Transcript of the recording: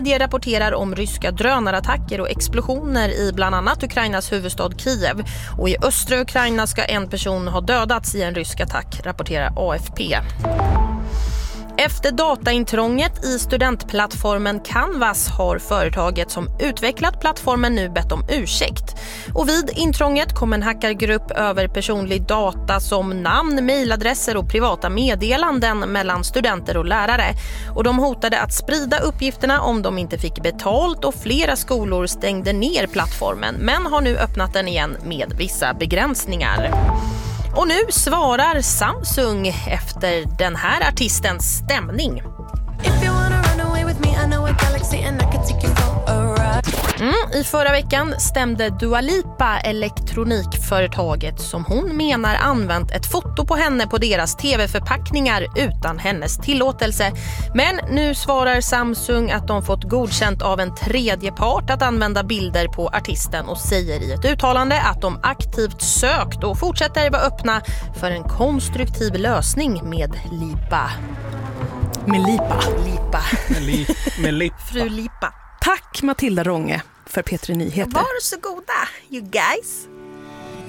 medier rapporterar om ryska drönarattacker och explosioner i bland annat Ukrainas huvudstad Kiev. Och i östra Ukraina ska en person ha dödats i en rysk attack, rapporterar AFP. Efter dataintrånget i studentplattformen Canvas har företaget som utvecklat plattformen nu bett om ursäkt. Och vid intrånget kom en hackergrupp över personlig data som namn, mejladresser och privata meddelanden mellan studenter och lärare. Och de hotade att sprida uppgifterna om de inte fick betalt, och flera skolor stängde ner plattformen men har nu öppnat den igen med vissa begränsningar. Och nu svarar Samsung efter den här artistens stämning. I förra veckan stämde Dua Lipa elektronikföretaget som hon menar använt ett foto på henne på deras tv-förpackningar utan hennes tillåtelse. Men nu svarar Samsung att de fått godkänt av en tredje part att använda bilder på artisten och säger i ett uttalande att de aktivt sökt och fortsätter vara öppna för en konstruktiv lösning med Lipa. Med Lipa. Med Lipa. Fru Lipa. Tack Matilda Ronge för P3 Nyheter. Varsågoda, you guys.